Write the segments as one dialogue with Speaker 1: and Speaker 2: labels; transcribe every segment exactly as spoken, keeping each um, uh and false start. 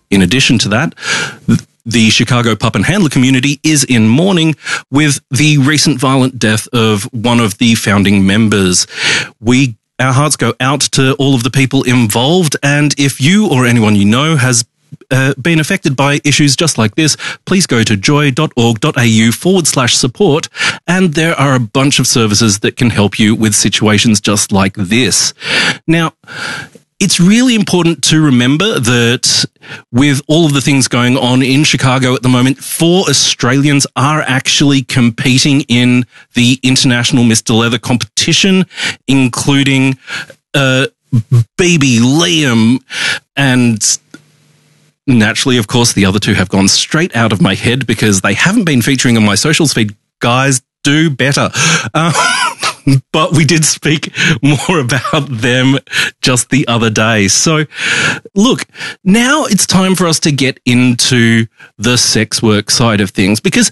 Speaker 1: In addition to that, the Chicago pup and handler community is in mourning with the recent violent death of one of the founding members. We, our hearts go out to all of the people involved, and if you or anyone you know has Uh, been affected by issues just like this, please go to joy.org.au forward slash support, and there are a bunch of services that can help you with situations just like this. Now, it's really important to remember that with all of the things going on in Chicago at the moment, four Australians are actually competing in the International Mister Leather competition, including uh, baby Liam and... Naturally, of course, the other two have gone straight out of my head because they haven't been featuring on my socials feed. Guys, do better. Uh, but we did speak more about them just the other day. So, look, now it's time for us to get into the sex work side of things, because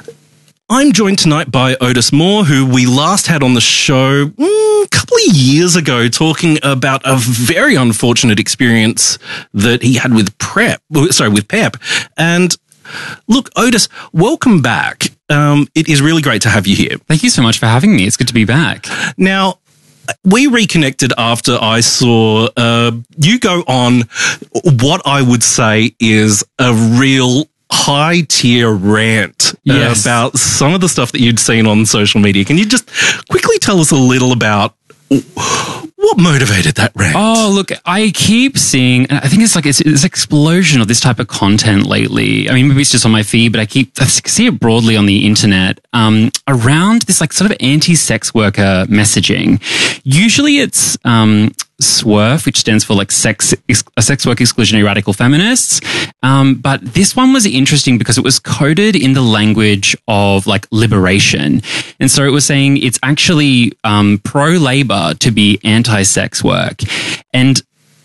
Speaker 1: I'm joined tonight by Otis Moore, who we last had on the show mm, a couple of years ago, talking about a very unfortunate experience that he had with PrEP, sorry, with PEP. And look, Otis, welcome back. Um, it is really great to have you here.
Speaker 2: Thank you so much for having me. It's good to be back.
Speaker 1: Now, we reconnected after I saw uh, you go on what I would say is a real high-tier rant
Speaker 2: yes.
Speaker 1: uh, about some of the stuff that you'd seen on social media. Can you just quickly tell us a little about what motivated that rant?
Speaker 2: Oh, look, I keep seeing, I think it's like it's this explosion of this type of content lately. I mean, maybe it's just on my feed, but I keep I see it broadly on the internet um, around this like sort of anti-sex worker messaging. Usually it's um, S W E R F, which stands for like sex, ex, sex work exclusionary radical feminists. Um, but this one was interesting because it was coded in the language of like liberation. And so it was saying it's actually um, pro-labor to be anti-sex work. And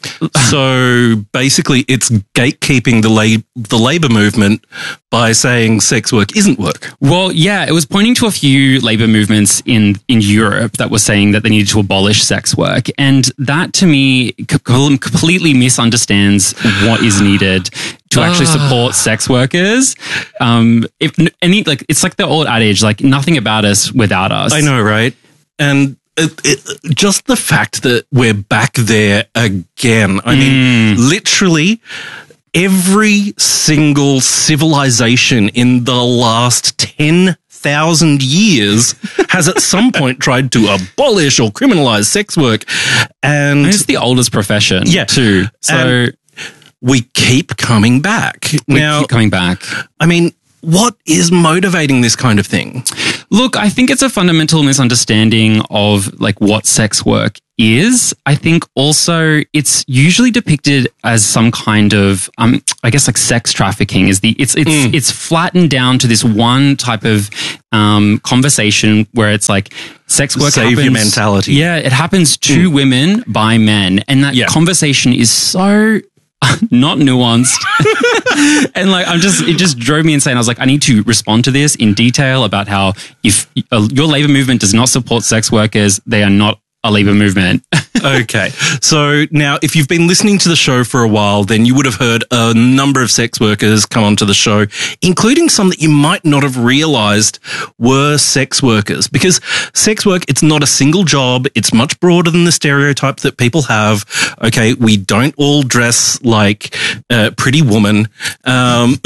Speaker 1: so basically it's gatekeeping the la- the labor movement by saying sex work isn't work.
Speaker 2: Well, yeah, it was pointing to a few labor movements in, in Europe that were saying that they needed to abolish sex work. And that to me co- completely misunderstands what is needed to actually support sex workers. Um, if any, like, it's like the old adage, like nothing about us without us.
Speaker 1: I know, right? And It, it, just the fact that we're back there again. I mean, mm. literally every single civilization in the last ten thousand years has at some point tried to abolish or criminalize sex work. And,
Speaker 2: and it's the oldest profession,
Speaker 1: yeah,
Speaker 2: too. So
Speaker 1: and we keep coming back.
Speaker 2: We
Speaker 1: now,
Speaker 2: keep coming back.
Speaker 1: I mean, what is motivating this kind of thing?
Speaker 2: Look, I think it's a fundamental misunderstanding of like what sex work is. I think also it's usually depicted as some kind of, um, I guess like sex trafficking is the, it's, it's, mm. it's flattened down to this one type of, um, conversation where it's like sex work
Speaker 1: Savior
Speaker 2: happens,
Speaker 1: mentality.
Speaker 2: Yeah. It happens to mm. women by men. And that yeah. conversation is so not nuanced. And like, I'm just, it just drove me insane. I was like, I need to respond to this in detail about how if uh, your labor movement does not support sex workers, they are not a labor movement.
Speaker 1: Okay. So now, if you've been listening to the show for a while, then you would have heard a number of sex workers come onto the show, including some that you might not have realized were sex workers. Because sex work, it's not a single job. It's much broader than the stereotype that people have. Okay, we don't all dress like uh, Pretty Woman. Um,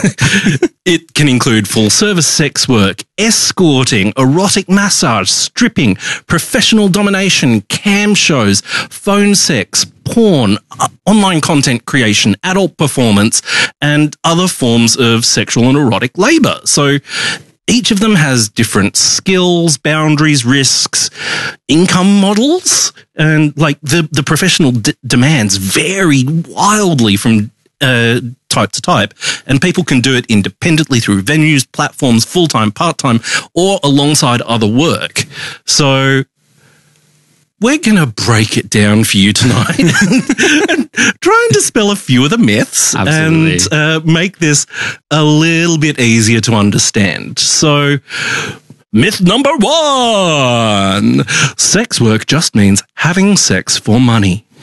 Speaker 1: it can include full service sex work, escorting, erotic massage, stripping, professional domination, cam shows, phone sex, porn, uh, online content creation, adult performance, and other forms of sexual and erotic labor. So each of them has different skills, boundaries, risks, income models, and like the, the professional d- demands vary wildly from uh, type to type, and people can do it independently through venues, platforms, full-time, part-time, or alongside other work. So we're going to break it down for you tonight and try and dispel a few of the myths.
Speaker 2: Absolutely.
Speaker 1: And uh, make this a little bit easier to understand. So, myth number one, sex work just means having sex for money.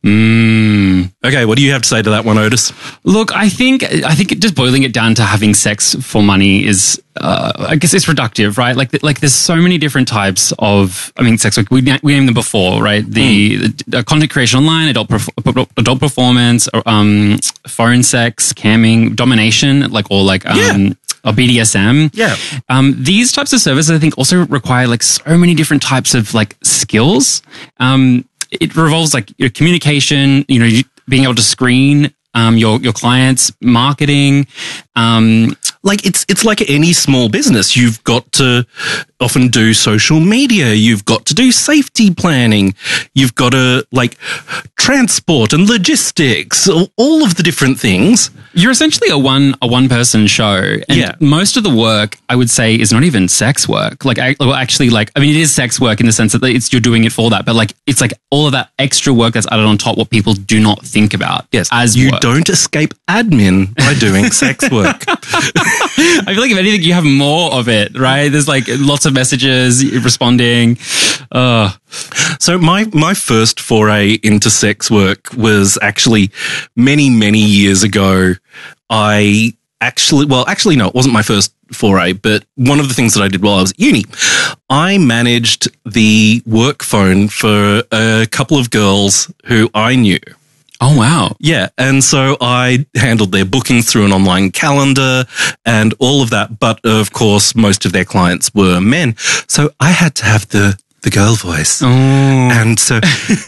Speaker 2: Mm.
Speaker 1: Okay, what do you have to say to that one, Otis?
Speaker 2: Look, I think I think it, just boiling it down to having sex for money is, uh, I guess, it's reductive, right? Like, like there's so many different types of, I mean, sex work. We we named them before, right? The, mm. the content creation online, adult perf- adult performance, um, foreign sex, camming, domination, like or like um,
Speaker 1: yeah.
Speaker 2: or B D S M.
Speaker 1: Yeah.
Speaker 2: Um, these types of services, I think, also require like so many different types of like skills. Um, it revolves like your communication, you know, you, being able to screen um, your your clients, marketing. Um,
Speaker 1: like it's it's like any small business. You've got to often do social media. You've got to do safety planning. You've got to like transport and logistics. All, all of the different things.
Speaker 2: You're essentially a one a one person show, and
Speaker 1: yeah.
Speaker 2: most of the work I would say is not even sex work. Like, I, well, actually, like I mean, it is sex work in the sense that it's you're doing it for that, but like it's like all of that extra work that's added on top, what people do not think about.
Speaker 1: Yes,
Speaker 2: as
Speaker 1: you
Speaker 2: work.
Speaker 1: don't escape admin by doing sex work.
Speaker 2: I feel like if anything, you have more of it, right? There's like lots of messages responding. Uh.
Speaker 1: So my my first foray into sex work was actually many many years ago. I actually, well, actually, no, it wasn't my first foray, but one of the things that I did while I was at uni, I managed the work phone for a couple of girls who I knew.
Speaker 2: Oh, wow.
Speaker 1: Yeah. And so I handled their bookings through an online calendar and all of that. But of course, most of their clients were men. So I had to have the, the girl voice.
Speaker 2: Oh.
Speaker 1: And so,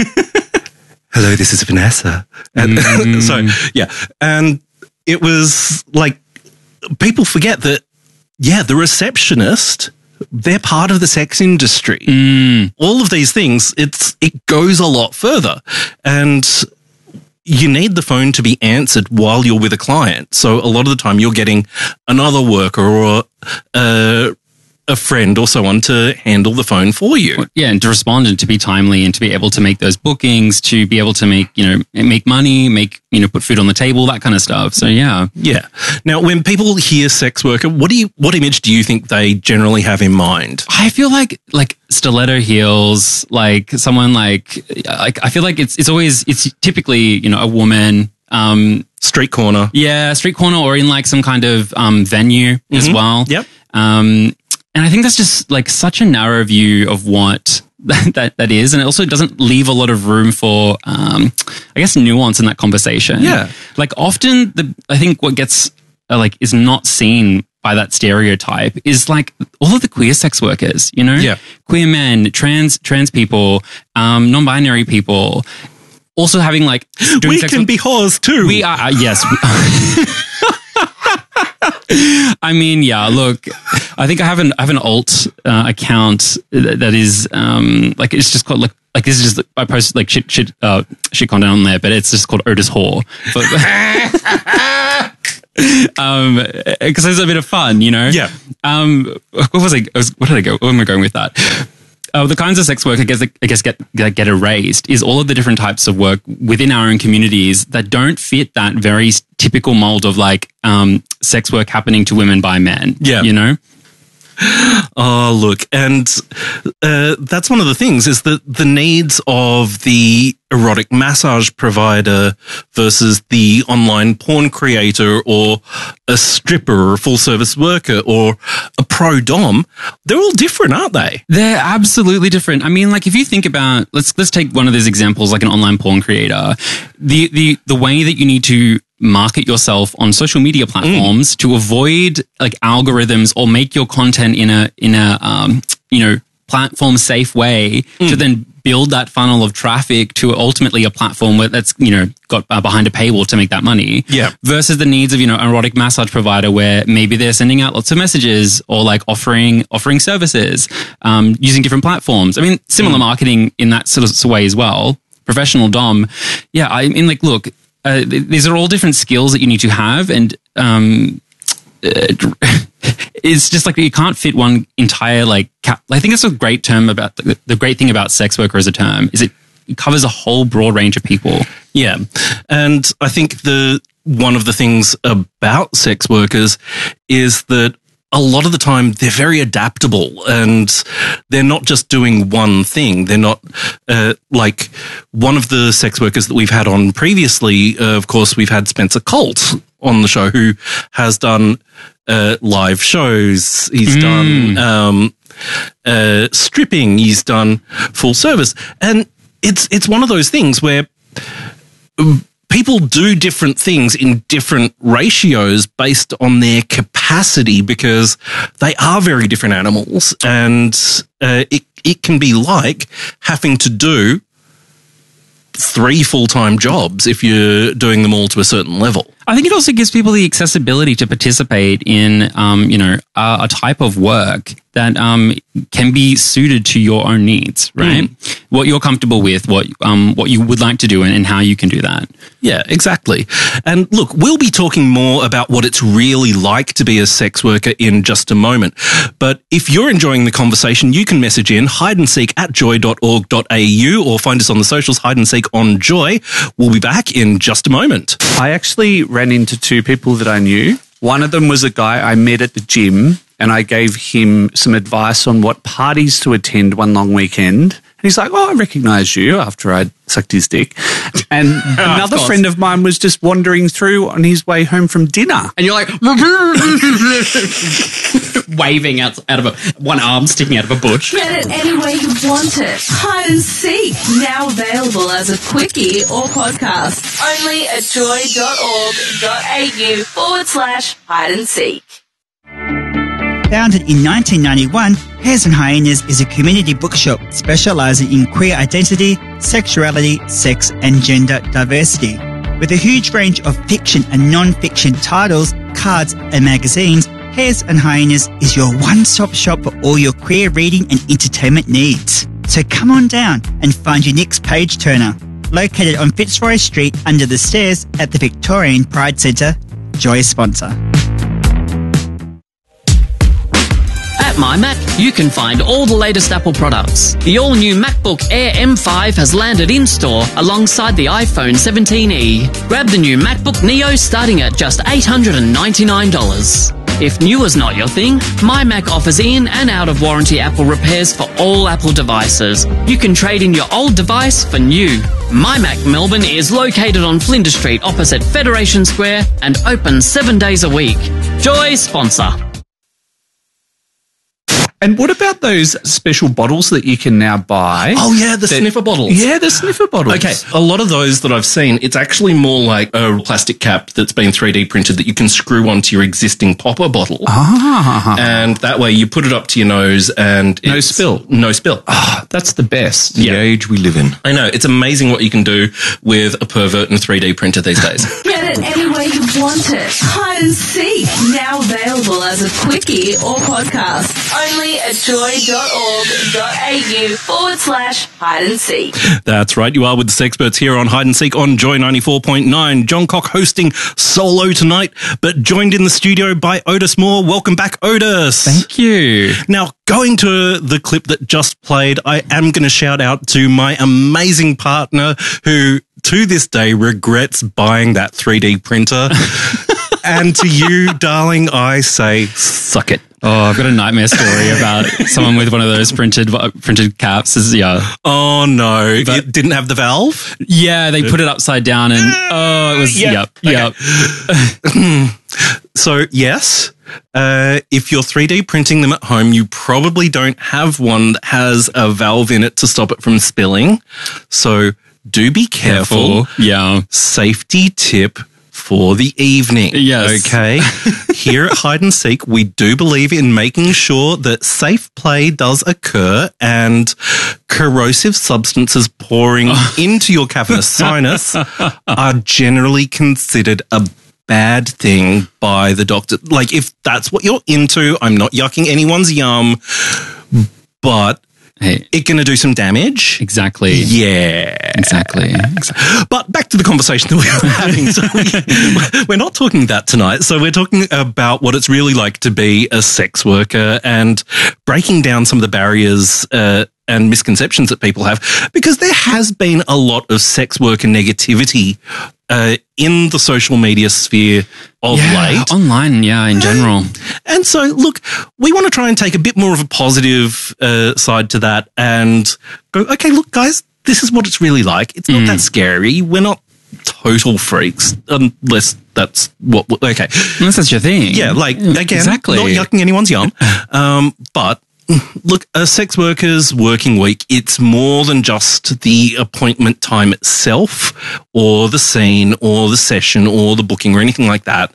Speaker 1: hello, this is Vanessa. And
Speaker 2: mm.
Speaker 1: so, yeah. And it was like, people forget that, yeah, the receptionist, they're part of the sex industry.
Speaker 2: Mm.
Speaker 1: All of these things, it's it goes a lot further. And you need the phone to be answered while you're with a client. So a lot of the time you're getting another worker or a, a friend or someone to handle the phone for you.
Speaker 2: Yeah, and to respond and to be timely and to be able to make those bookings, to be able to make, you know, make money, make, you know, put food on the table, that kind of stuff. So yeah.
Speaker 1: Yeah. Now, when people hear sex worker, what do you, what image do you think they generally have in mind?
Speaker 2: I feel like, like stiletto heels, like someone like, like, I feel like it's, it's always, it's typically, you know, a woman, um,
Speaker 1: street corner.
Speaker 2: Yeah, street corner or in like some kind of, um, venue mm-hmm. as well.
Speaker 1: Yep.
Speaker 2: Um, And I think that's just like such a narrow view of what that, that, that is. And it also doesn't leave a lot of room for, um, I guess, nuance in that conversation.
Speaker 1: Yeah.
Speaker 2: Like often the, I think what gets uh, like is not seen by that stereotype is like all of the queer sex workers, you know,
Speaker 1: yeah.
Speaker 2: queer men, trans, trans people, um, non-binary people also having like, doing
Speaker 1: we
Speaker 2: sex
Speaker 1: can
Speaker 2: work.
Speaker 1: be whores too.
Speaker 2: We are, uh, yes. I mean, yeah, look, I think I have an I have an alt uh, account that, that is um like it's just called like like this is just I post like shit shit uh shit content on there, but it's just called Otis Whore. But, um, because it's a bit of fun, you know.
Speaker 1: Yeah.
Speaker 2: Um, what was I? What did I go? Where am I going with that? Uh, the kinds of sex work, I guess, I guess get that get erased is all of the different types of work within our own communities that don't fit that very typical mold of like um, sex work happening to women by men.
Speaker 1: Yeah,
Speaker 2: you know.
Speaker 1: Oh, look, and uh, that's one of the things is that the needs of the erotic massage provider versus the online porn creator or a stripper or a full service worker or a pro dom, they're all different, aren't they?
Speaker 2: They're absolutely different. I mean, like if you think about, let's let's take one of those examples, like an online porn creator, the the the way that you need to market yourself on social media platforms mm. to avoid like algorithms or make your content in a in a um you know platform safe way mm. to then build that funnel of traffic to ultimately a platform where that's you know got uh, behind a paywall to make that money.
Speaker 1: Yeah.
Speaker 2: Versus the needs of you know an erotic massage provider where maybe they're sending out lots of messages or like offering offering services um using different platforms. I mean similar mm. marketing in that sort of way as well. Professional dom. Yeah, I mean like look. Uh, these are all different skills that you need to have, and um, it's just like you can't fit one entire like. Cap- I think that's a great term about the, the great thing about sex worker as a term is it, it covers a whole broad range of people.
Speaker 1: Yeah, and I think the one of the things about sex workers is that a lot of the time they're very adaptable and they're not just doing one thing. They're not uh, like one of the sex workers that we've had on previously. Uh, of course, we've had Spencer Colt on the show, who has done uh, live shows. He's mm. done um, uh, stripping. He's done full service. And it's it's one of those things where people do different things in different ratios based on their capacity, because they are very different animals, and uh, it it can be like having to do three full-time jobs if you're doing them all to a certain level.
Speaker 2: I think it also gives people the accessibility to participate in, um, you know, a, a type of work that um, can be suited to your own needs, right? Mm. What you're comfortable with, what um, what you would like to do, and, and how you can do that.
Speaker 1: Yeah, exactly. And look, we'll be talking more about what it's really like to be a sex worker in just a moment. But if you're enjoying the conversation, you can message in hide and seek at joy dot org dot a u or find us on the socials, Hide and Seek on Joy. We'll be back in just a moment.
Speaker 3: I actually ran into two people that I knew. One of them was a guy I met at the gym, and I gave him some advice on what parties to attend one long weekend. And he's like, oh, I recognise you, after I'd sucked his dick. And oh, another of friend of mine was just wandering through on his way home from dinner.
Speaker 2: And you're like, waving out, out of a, one arm sticking out of a bush.
Speaker 4: Get it any way you want it. Hide and Seek, now available as a quickie or podcast. Only at joy dot org dot a u forward slash hide and seek.
Speaker 5: Founded in nineteen ninety-one, Hares and Hyenas is a community bookshop specialising in queer identity, sexuality, sex and gender diversity. With a huge range of fiction and non-fiction titles, cards and magazines, Hares and Hyenas is your one-stop shop for all your queer reading and entertainment needs. So come on down and find your next page-turner. Located on Fitzroy Street under the stairs at the Victorian Pride Centre, Joy sponsor.
Speaker 6: At MyMac, you can find all the latest Apple products. The all-new MacBook Air M five has landed in-store alongside the iPhone seventeen e. Grab the new MacBook Neo starting at just eight hundred ninety-nine dollars. If new is not your thing, MyMac offers in and out-of-warranty Apple repairs for all Apple devices. You can trade in your old device for new. MyMac Melbourne is located on Flinders Street opposite Federation Square and open seven days a week. Joy sponsor.
Speaker 3: And what about those special bottles that you can now buy?
Speaker 1: Oh, yeah, the
Speaker 3: that,
Speaker 1: sniffer bottles.
Speaker 3: Yeah, the sniffer bottles.
Speaker 1: Okay, a lot of those that I've seen, it's actually more like a plastic cap that's been three D printed that you can screw onto your existing popper bottle.
Speaker 3: Ah.
Speaker 1: And that way you put it up to your nose and...
Speaker 3: No spill.
Speaker 1: No spill.
Speaker 3: Ah, that's the best.
Speaker 1: Yeah.
Speaker 7: The age we live in.
Speaker 1: I know. It's amazing what you can do with a pervert and a three D printer these days.
Speaker 4: Get it any way you want it. Hide and Seek, now available as a quickie or podcast. Only at joy dot org dot a u forward slash hide and seek.
Speaker 1: That's right. You are with the Sexperts here on Hide and Seek on Joy ninety-four point nine. John Cock hosting solo tonight, but joined in the studio by Otis Moore. Welcome back, Otis.
Speaker 2: Thank you.
Speaker 1: Now, going to the clip that just played, I am going to shout out to my amazing partner who, to this day, regrets buying that three D printer. And to you, darling, I say, suck it.
Speaker 2: Oh, I've got a nightmare story about someone with one of those printed printed caps. Is, yeah.
Speaker 1: Oh, no.
Speaker 2: But,
Speaker 1: it didn't have the valve?
Speaker 2: Yeah, they put it upside down and, oh, it was,
Speaker 1: yep,
Speaker 2: yep,
Speaker 1: okay. yep. So, yes, uh, if you're three D printing them at home, you probably don't have one that has a valve in it to stop it from spilling. So, do be careful.
Speaker 2: careful. Yeah.
Speaker 1: Safety tip for the evening.
Speaker 2: Yes.
Speaker 1: Okay. Here at Hide and Seek, we do believe in making sure that safe play does occur and corrosive substances pouring into your cavernous sinus are generally considered a bad thing by the doctor. Like, if that's what you're into, I'm not yucking anyone's yum, but
Speaker 2: hey,
Speaker 1: it's going to do some damage.
Speaker 2: Exactly.
Speaker 1: Yeah.
Speaker 2: Exactly. exactly.
Speaker 1: But back to the conversation that we were having. So we, we're not talking that tonight. So we're talking about what it's really like to be a sex worker and breaking down some of the barriers uh, and misconceptions that people have, because there has been a lot of sex worker negativity uh, in the social media sphere of
Speaker 2: Yeah,
Speaker 1: late.
Speaker 2: online, yeah, in general.
Speaker 1: And so, look, we want to try and take a bit more of a positive uh, side to that and go, okay, look, guys, this is what it's really like. It's not that scary. We're not total freaks, unless that's what, okay.
Speaker 2: Unless that's your thing.
Speaker 1: Yeah, like, again,
Speaker 2: exactly.
Speaker 1: not yucking anyone's yum. Um, but look, a sex worker's working week, it's more than just the appointment time itself or the scene or the session or the booking or anything like that.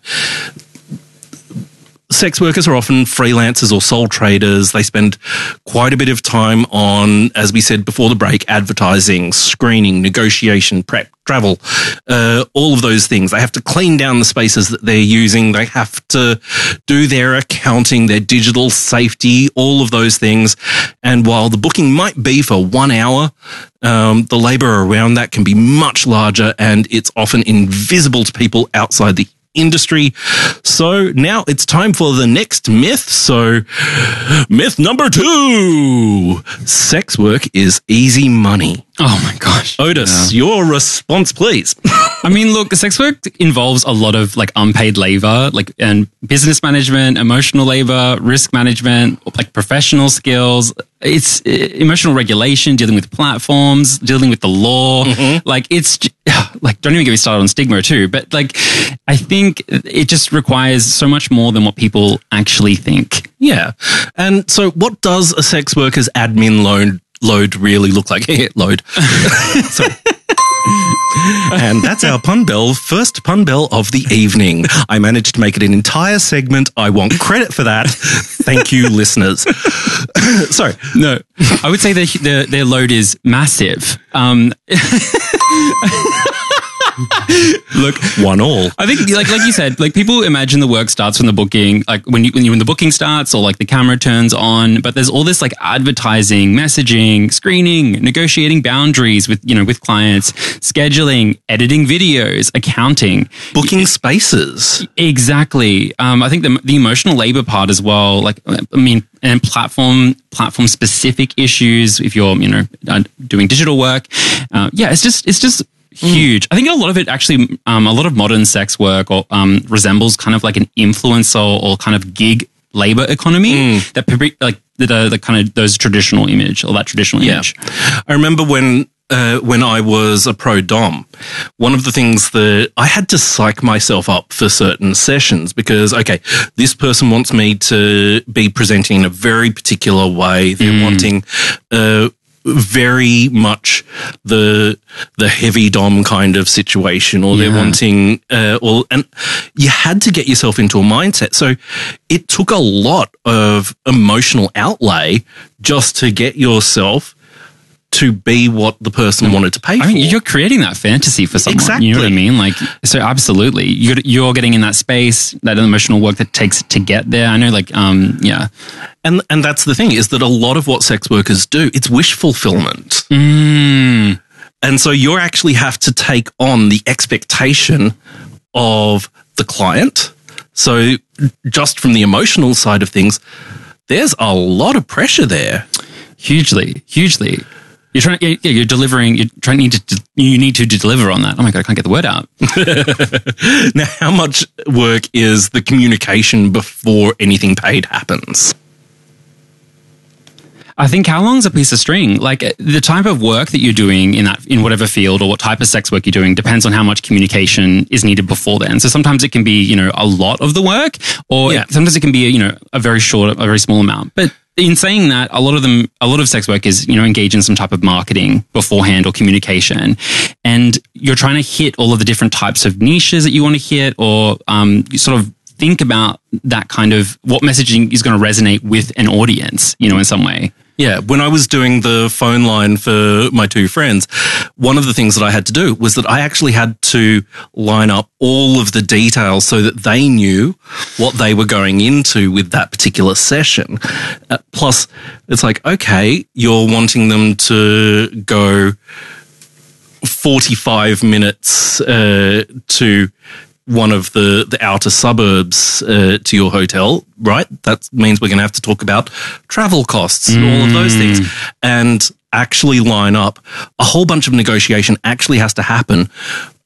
Speaker 1: Sex workers are often freelancers or sole traders. They spend quite a bit of time on, as we said before the break, advertising, screening, negotiation, prep, travel, uh, all of those things. They have to clean down the spaces that they're using. They have to do their accounting, their digital safety, all of those things. And while the booking might be for one hour, um, the labor around that can be much larger, and it's often invisible to people outside the industry. So now it's time for the next myth. So myth number two, sex work is easy money.
Speaker 2: Oh my gosh.
Speaker 1: Otis, your response, please.
Speaker 2: I mean, look, sex work involves a lot of like unpaid labor, like and business management, emotional labor, risk management, like professional skills. It's uh, emotional regulation, dealing with platforms, dealing with the law. Mm-hmm. Like it's j- like, don't even get me started on stigma too. But like, I think it just requires so much more than what people actually think.
Speaker 1: Yeah. And so what does a sex worker's admin load load really look like? Load. Sorry. And that's our pun bell, first pun bell of the evening. I managed to make it an entire segment. I want credit for that. Thank you, listeners. Sorry.
Speaker 2: No, I would say their, their, their load is massive. Um, Look,
Speaker 1: one all.
Speaker 2: I think, like like you said, like people imagine the work starts from the booking, like when you when, you, when the booking starts or like the camera turns on. But there's all this like advertising, messaging, screening, negotiating boundaries with you know with clients, scheduling, editing videos, accounting,
Speaker 1: booking spaces.
Speaker 2: Exactly. Um, I think the the emotional labor part as well. Like I mean, and platform platform specific issues. If you're you know doing digital work, uh, yeah, it's just it's just. Huge. I think a lot of it actually, um, a lot of modern sex work or um, resembles kind of like an influencer or kind of gig labor economy mm. that like the, the, the kind of those traditional image or that traditional
Speaker 1: yeah.
Speaker 2: image.
Speaker 1: I remember when uh, when I was a pro dom, one of the things that I had to psych myself up for certain sessions because, okay, this person wants me to be presenting in a very particular way. They're mm. wanting uh, very much the the heavy dom kind of situation, or they're
Speaker 2: yeah.
Speaker 1: wanting, uh, or and you had to get yourself into a mindset. So it took a lot of emotional outlay just to get yourself to be what the person wanted to pay
Speaker 2: I
Speaker 1: for.
Speaker 2: I mean, you're creating that fantasy for someone.
Speaker 1: Exactly.
Speaker 2: You know what I mean? Like, so absolutely, you're you're getting in that space, that emotional work that takes to get there. I know, like, um, yeah.
Speaker 1: And and that's the thing, is that a lot of what sex workers do, it's wish fulfillment.
Speaker 2: Mm.
Speaker 1: And so you actually have to take on the expectation of the client. So just from the emotional side of things, there's a lot of pressure there.
Speaker 2: Hugely, hugely. You're trying. Yeah, you're delivering. You're trying to. You need to deliver on that. Oh my god, I can't get the word out.
Speaker 1: Now, how much work is the communication before anything paid happens?
Speaker 2: I think how long's a piece of string? Like the type of work that you're doing in that, in whatever field, or what type of sex work you're doing, depends on how much communication is needed before then. So sometimes it can be, you know, a lot of the work, or
Speaker 1: yeah.
Speaker 2: it, sometimes it can be, you know, a very short, a very small amount. But in saying that, a lot of them, a lot of sex workers, you know, engage in some type of marketing beforehand or communication, and you're trying to hit all of the different types of niches that you want to hit, or um, you sort of think about that kind of what messaging is going to resonate with an audience, you know, in some way.
Speaker 1: Yeah, when I was doing the phone line for my two friends, one of the things that I had to do was that I actually had to line up all of the details so that they knew what they were going into with that particular session. Uh, plus, it's like, okay, you're wanting them to go forty-five minutes uh, to one of the, the outer suburbs uh, to your hotel, right? That means we're going to have to talk about travel costs and all of those things, and actually line up. A whole bunch of negotiation actually has to happen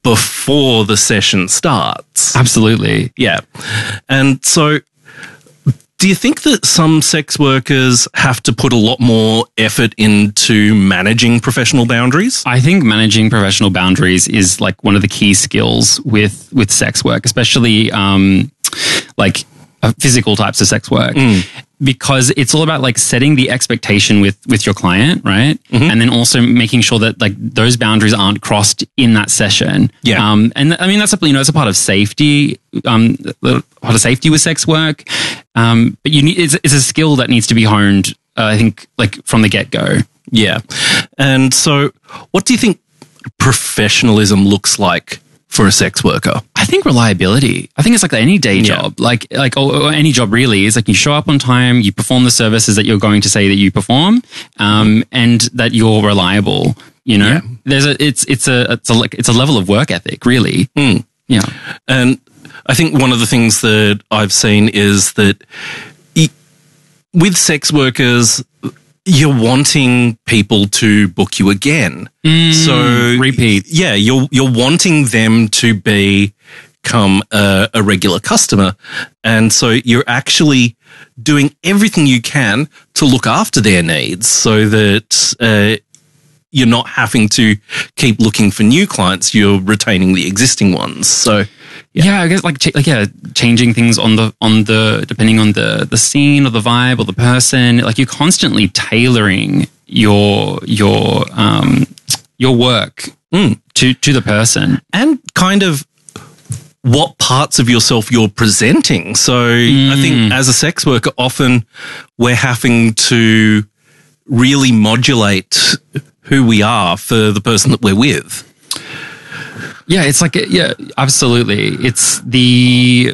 Speaker 1: before the session starts.
Speaker 2: Absolutely.
Speaker 1: Yeah. And so do you think that some sex workers have to put a lot more effort into managing professional boundaries?
Speaker 2: I think managing professional boundaries is like one of the key skills with with sex work, especially um, like uh, physical types of sex work.
Speaker 1: Mm.
Speaker 2: Because it's all about like setting the expectation with with your client, right?
Speaker 1: Mm-hmm.
Speaker 2: And then also making sure that like those boundaries aren't crossed in that session.
Speaker 1: Yeah.
Speaker 2: Um, and I mean that's a you know it's a part of safety, um, the part of safety with sex work. Um, but you need it's, it's a skill that needs to be honed. Uh, I think like from the get go.
Speaker 1: Yeah. And so what do you think professionalism looks like for a sex worker?
Speaker 2: I think reliability. I think it's like any day
Speaker 1: Yeah.
Speaker 2: job, like like or, or any job really is like you show up on time, you perform the services that you're going to say that you perform, um, and that you're reliable. You know,
Speaker 1: Yeah.
Speaker 2: there's a it's it's a it's a like it's a level of work ethic, really.
Speaker 1: Mm.
Speaker 2: Yeah,
Speaker 1: And I think one of the things that I've seen is that y- with sex workers, you're wanting people to book you again. so
Speaker 2: repeat.
Speaker 1: Yeah, you're you're wanting them to become a, a regular customer, and so you're actually doing everything you can to look after their needs, so that uh, you're not having to keep looking for new clients. You're retaining the existing ones. So.
Speaker 2: Yeah. I guess like ch- like yeah, changing things on the on the depending on the the scene or the vibe or the person. Like you're constantly tailoring your your um your work
Speaker 1: Mm.
Speaker 2: to to the person.
Speaker 1: And kind of what parts of yourself you're presenting. So I think as a sex worker, often we're having to really modulate who we are for the person that we're with.
Speaker 2: Yeah, it's like yeah, absolutely. It's the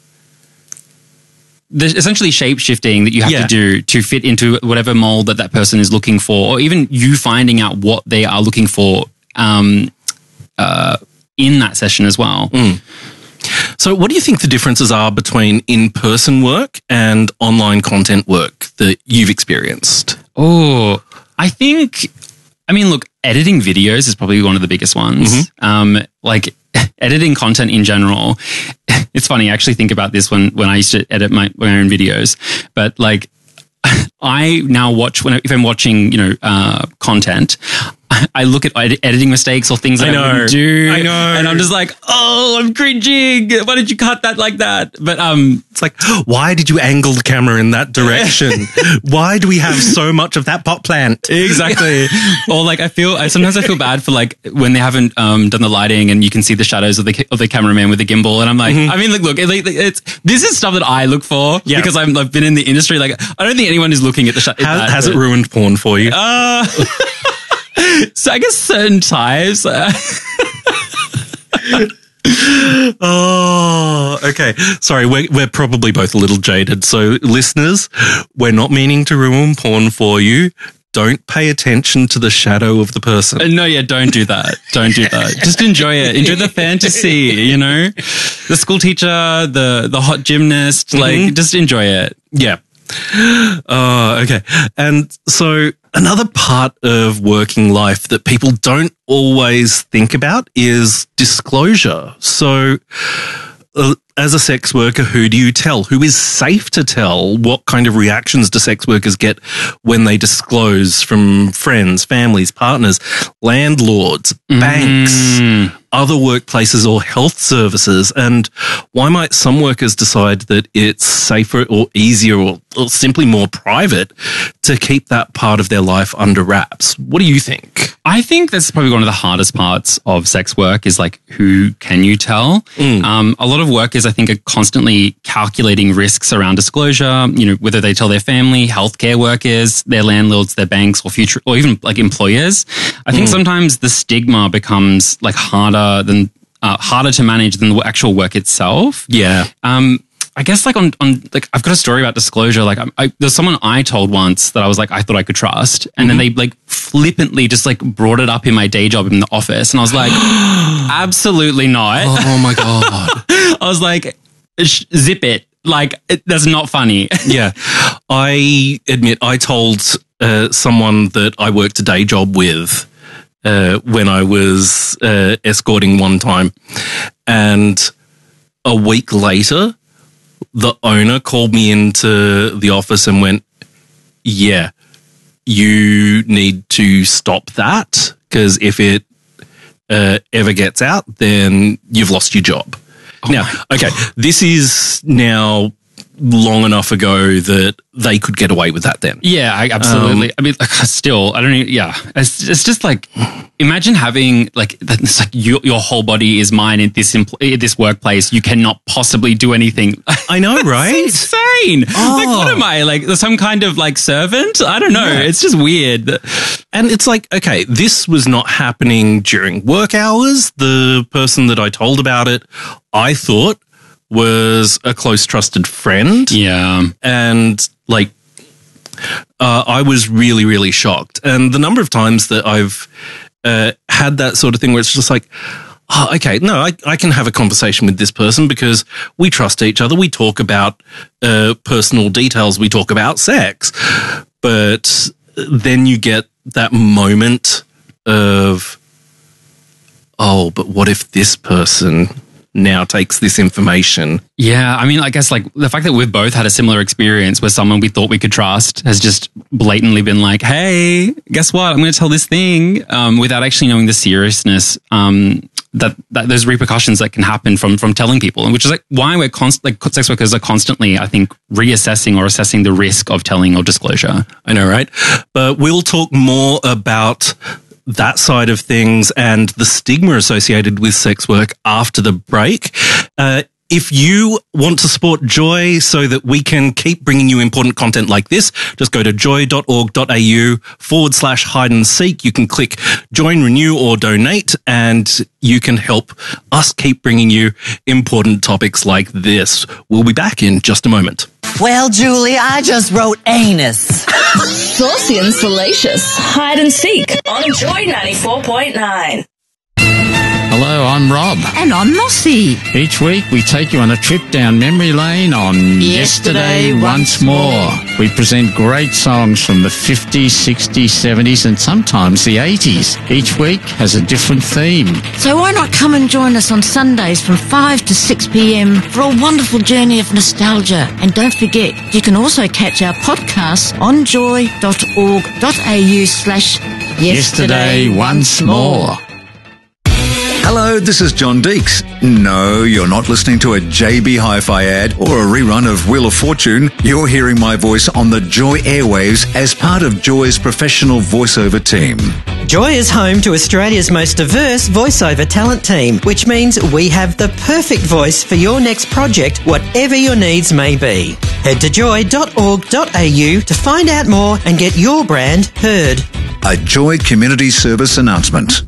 Speaker 2: the essentially shape shifting that you have
Speaker 1: Yeah.
Speaker 2: to do to fit into whatever mold that that person is looking for, or even you finding out what they are looking for um, uh, in that session as well.
Speaker 1: So what do you think the differences are between in-person work and online content work that you've experienced?
Speaker 2: Oh, I think, I mean, look, editing videos is probably one of the biggest ones. Um, like editing content in general. It's funny, I actually think about this when, when I used to edit my, my own videos, but like I now watch when, if I'm watching, you know, uh, content, I look at ed- editing mistakes or things that
Speaker 1: I
Speaker 2: I,
Speaker 1: know.
Speaker 2: wouldn't do.
Speaker 1: I know.
Speaker 2: And I'm just like, oh, I'm cringing. Why did you cut that like that? But, um,
Speaker 1: It's like, why did you angle the camera in that direction? Why do we have so much of that pot plant?
Speaker 2: Exactly. Or like I feel, I sometimes I feel bad for like when they haven't um, done the lighting and you can see the shadows of the of the cameraman with the gimbal, and I'm like, I mean, look, look, it, it's this is stuff that I look for
Speaker 1: Yeah.
Speaker 2: because I'm, I've been in the industry. Like, I don't think anyone is looking at the shot.
Speaker 1: Has, has it ruined porn for you?
Speaker 2: Uh, so I guess certain types. Uh,
Speaker 1: Oh, okay. Sorry, we're, we're probably both a little jaded. So, listeners, we're not meaning to ruin porn for you. Don't pay attention to the shadow of the person.
Speaker 2: no, yeah, don't do that. Don't do that. Just enjoy it. Enjoy the fantasy. You know, the school teacher, the the hot gymnast. Like, just enjoy it.
Speaker 1: Yeah. Oh, okay. And so another part of working life that people don't always think about is disclosure. So uh, as a sex worker, who do you tell? Who is safe to tell? What kind of reactions do sex workers get when they disclose from friends, families, partners, landlords, banks, other workplaces or health services? And why might some workers decide that it's safer or easier or, or simply more private to keep that part of their life under wraps? What do you think?
Speaker 2: I think that's probably one of the hardest parts of sex work is like, who can you tell? Um, a lot of workers, I think, are constantly calculating risks around disclosure, you know, whether they tell their family, healthcare workers, their landlords, their banks, or future, or even like employers. I think sometimes the stigma becomes like harder than, uh, harder to manage than the actual work itself.
Speaker 1: Yeah.
Speaker 2: Um, I guess like on, on like I've got a story about disclosure. Like I, I, there's someone I told once that I was like I thought I could trust, and then they like flippantly just like brought it up in my day job in the office, and I was like, absolutely not.
Speaker 1: Oh my God.
Speaker 2: I was like, sh- zip it. Like it, that's not funny.
Speaker 1: Yeah. I admit I told uh, someone that I worked a day job with uh, when I was uh, escorting one time. And a week later, the owner called me into the office and went, yeah, you need to stop that, because if it uh, ever gets out, then you've lost your job. Oh now, okay, this is now long enough ago that they could get away with that then.
Speaker 2: Yeah, I, absolutely.
Speaker 1: Um,
Speaker 2: I mean, like, still, I don't even, yeah. It's, it's just like, imagine having, like, it's like your, your whole body is mine in this empl- in this workplace. You cannot possibly do anything.
Speaker 1: I know, right?
Speaker 2: It's insane.
Speaker 1: Oh.
Speaker 2: Like, what am I? Like, some kind of, like, servant? I don't know. Yeah. It's just weird.
Speaker 1: And it's like, okay, this was not happening during work hours. The person that I told about it, I thought, was a close trusted friend.
Speaker 2: Yeah.
Speaker 1: And like, uh, I was really, really shocked. And the number of times that I've uh, had that sort of thing where it's just like, oh, okay, no, I, I can have a conversation with this person because we trust each other. We talk about uh, personal details. We talk about sex. But then you get that moment of, oh, but what if this person now takes this information?
Speaker 2: Yeah, I mean, I guess like the fact that we've both had a similar experience where someone we thought we could trust has just blatantly been like, hey, guess what? I'm going to tell this thing um, without actually knowing the seriousness um, that, that there's repercussions that can happen from from telling people, and which is like why we're const- like sex workers are constantly, I think, reassessing or assessing the risk of telling or disclosure.
Speaker 1: I know, right? But we'll talk more about that side of things and the stigma associated with sex work after the break. Uh, if you want to support Joy so that we can keep bringing you important content like this, just go to joy.org.au forward slash hide and seek. You can click join, renew, or donate, and you can help us keep bringing you important topics like this. We'll be back in just a moment.
Speaker 7: Well, Julie, I just wrote anus.
Speaker 4: Saucy and salacious. Hide and seek on Joy ninety-four point nine.
Speaker 8: Hello, I'm Rob.
Speaker 9: And I'm Mossy.
Speaker 8: Each week we take you on a trip down memory lane on Yesterday, Yesterday Once More. We present great songs from the fifties, sixties, seventies and sometimes the eighties. Each week has a different theme.
Speaker 9: So why not come and join us on Sundays from five to six p.m. for a wonderful journey of nostalgia. And don't forget, you can also catch our podcasts on joy.org.au slash
Speaker 8: Yesterday Once More.
Speaker 10: Hello, this is John Deeks. No, you're not listening to a J B Hi-Fi ad or a rerun of Wheel of Fortune. You're hearing my voice on the Joy airwaves as part of Joy's professional voiceover team.
Speaker 11: Joy is home to Australia's most diverse voiceover talent team, which means we have the perfect voice for your next project, whatever your needs may be. Head to joy dot org dot a u to find out more and get your brand heard.
Speaker 10: A Joy Community Service announcement.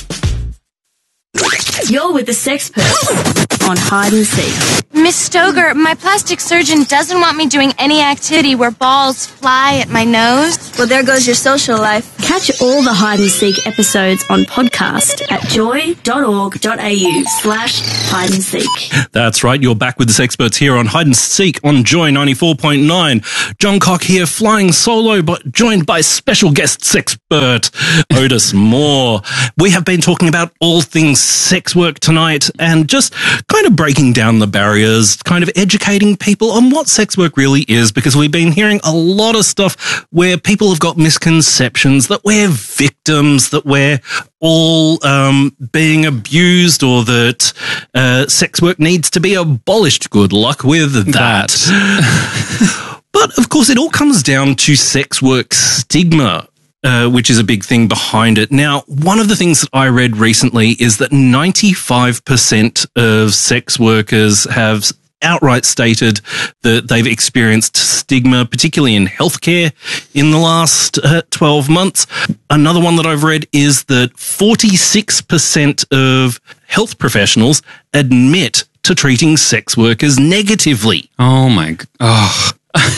Speaker 4: You're with the Sexperts on Hide and Seek.
Speaker 12: Miss Stoger, my plastic surgeon doesn't want me doing any activity where balls fly at my nose.
Speaker 13: Well, there goes your social life. Catch all the Hide and Seek episodes on podcast at joy.org.au slash hide and seek.
Speaker 1: That's right. You're back with the Sexperts here on Hide and Seek on Joy ninety-four point nine. John Cock here, flying solo, but joined by special guest sexpert Otis Moore. We have been talking about all things sex work tonight and just kind of breaking down the barriers, kind of educating people on what sex work really is, because we've been hearing a lot of stuff where people have got misconceptions that we're victims, that we're all um, being abused, or that uh, sex work needs to be abolished. Good luck with that. that. But, of course, it all comes down to sex work stigma. Uh, which is a big thing behind it. Now, one of the things that I read recently is that ninety-five percent of sex workers have outright stated that they've experienced stigma, particularly in healthcare, in the last uh, twelve months. Another one that I've read is that forty-six percent of health professionals admit to treating sex workers negatively.
Speaker 2: Oh, my... Oh.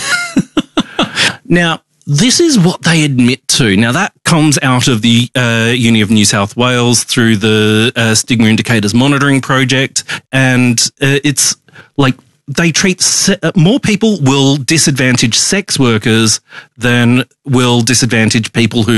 Speaker 1: Now, this is what they admit to. Now, that comes out of the uh, Uni of New South Wales through the uh, Stigma Indicators Monitoring Project, and uh, it's like they treat se- uh, more people will disadvantage sex workers than will disadvantage people who've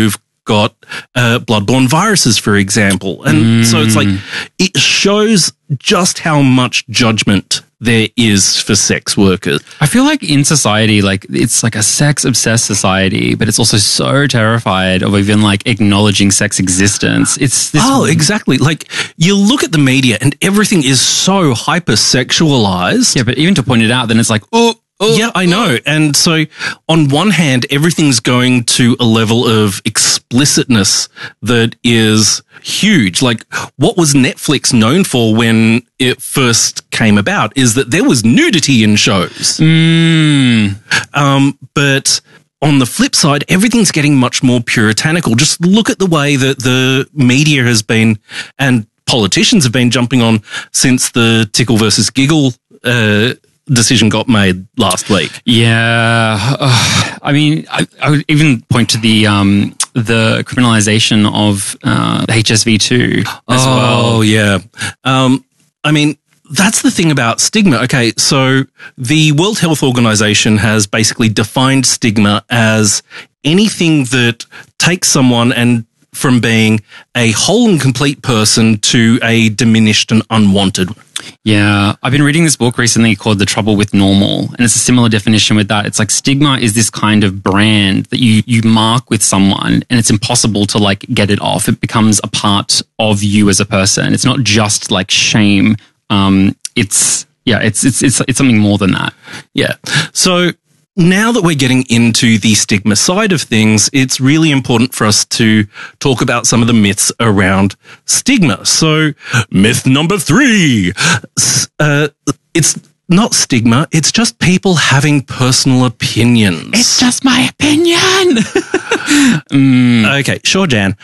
Speaker 1: got uh, bloodborne viruses, for example. And
Speaker 2: Mm.
Speaker 1: so it's like, it shows just how much judgment there is for sex workers.
Speaker 2: I feel like in society, like it's like a sex obsessed society, but it's also so terrified of even like acknowledging sex existence. It's this
Speaker 1: Oh, exactly. Like you look at the media and everything is so hyper sexualized.
Speaker 2: Yeah, but even to point it out, then it's like, oh, oh
Speaker 1: yeah, I know. And so on one hand, everything's going to a level of explicitness that is huge. Like what was Netflix known for when it first came about is that there was nudity in shows.
Speaker 2: Mm.
Speaker 1: Um, but on the flip side, everything's getting much more puritanical. Just look at the way that the media has been and politicians have been jumping on since the Tickle versus Giggle uh, decision got made last week.
Speaker 2: Yeah. Uh, I mean, I, I would even point to the um, the criminalization of uh, H S V two as
Speaker 1: oh,
Speaker 2: well.
Speaker 1: yeah. Um, I mean, that's the thing about stigma. Okay, so the World Health Organization has basically defined stigma as anything that takes someone and from being a whole and complete person to a diminished and unwanted.
Speaker 2: Yeah, I've been reading this book recently called The Trouble with Normal, and it's a similar definition with that. It's like stigma is this kind of brand that you you mark with someone, and it's impossible to like get it off. It becomes a part of you as a person. It's not just like shame. Um, it's yeah, it's it's it's it's something more than that.
Speaker 1: Yeah. So now that we're getting into the stigma side of things, it's really important for us to talk about some of the myths around stigma. So, myth number three, uh, it's not stigma, it's just people having personal opinions.
Speaker 2: It's just my opinion. mm.
Speaker 1: Okay, sure, Jan.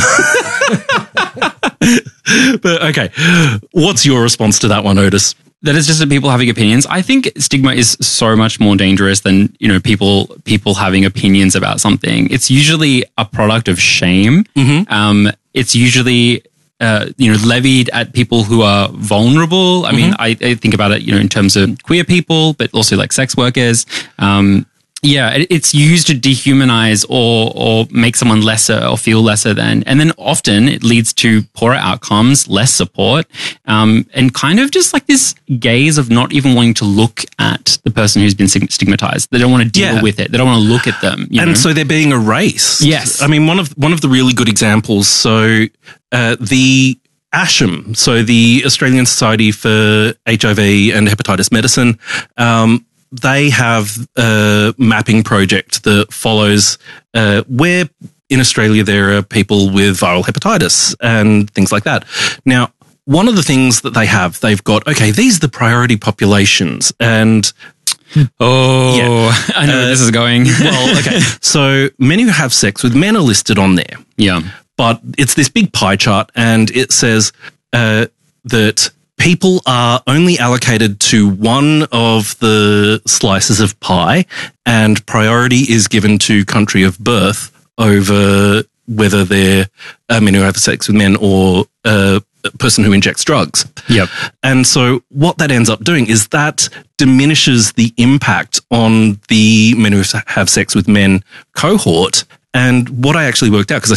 Speaker 1: But okay, what's your response to that one, Otis?
Speaker 2: That is just that people having opinions. I think stigma is so much more dangerous than, you know, people people having opinions about something. It's usually a product of shame.
Speaker 1: Mm-hmm.
Speaker 2: Um, it's usually uh, you know levied at people who are vulnerable. I mean, I, I think about it, you know, in terms of queer people, but also like sex workers. Um, Yeah, it, it's used to dehumanize or or make someone lesser or feel lesser than. And then often it leads to poorer outcomes, less support, um, and kind of just like this gaze of not even wanting to look at the person who's been stigmatized. They don't want to deal
Speaker 1: Yeah.
Speaker 2: with it. They don't want to look at them. You
Speaker 1: and
Speaker 2: know?
Speaker 1: so they're being erased.
Speaker 2: Yes.
Speaker 1: I mean, one of one of the really good examples, so uh, the ASHM, so the Australian Society for H I V and Hepatitis Medicine, um, they have a mapping project that follows uh, where in Australia there are people with viral hepatitis and things like that. Now, one of the things that they have, they've got, okay, these are the priority populations. And
Speaker 2: oh,
Speaker 1: yeah.
Speaker 2: I know
Speaker 1: uh,
Speaker 2: where this is going.
Speaker 1: Well, okay. So men who have sex with men are listed on there.
Speaker 2: Yeah.
Speaker 1: But it's this big pie chart and it says uh, that people are only allocated to one of the slices of pie and priority is given to country of birth over whether they're uh, men who have sex with men or uh, a person who injects drugs.
Speaker 2: Yep.
Speaker 1: And so what that ends up doing is that diminishes the impact on the men who have sex with men cohort. And what I actually worked out, because I